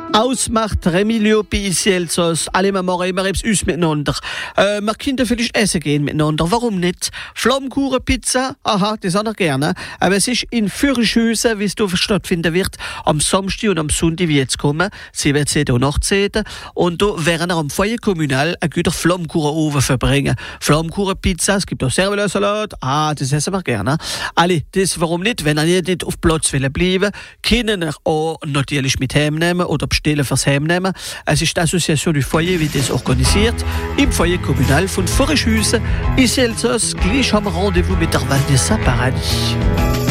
Ausmacht Remilio Piselsos, alle wir machen immer etwas uns miteinander. Wir können vielleicht essen gehen miteinander, warum nicht? Flammkuchen, Pizza, aha, das auch noch gerne. Aber es ist in Fürschhüsen, wie es hier stattfinden wird, am Samstag und am Sonntag, wie jetzt kommen, 17. und 18. Und da werden wir am Foyer Kommunal einen guten Flammkuchenofen verbringen. Flammkuchen, Pizza, es gibt auch Servelatsalat, das essen wir gerne. Alle, das warum nicht, wenn ihr nicht auf Platz bleiben, können ihr auch natürlich mit heimnehmen oder bestellen fürs Heimnehmen. Es ist die Association du Foyer, wie das organisiert, im Foyer Kommunal von Fürschhüsen. In Elsass, gleich haben wir Rendezvous mit der Vanessa Paradis.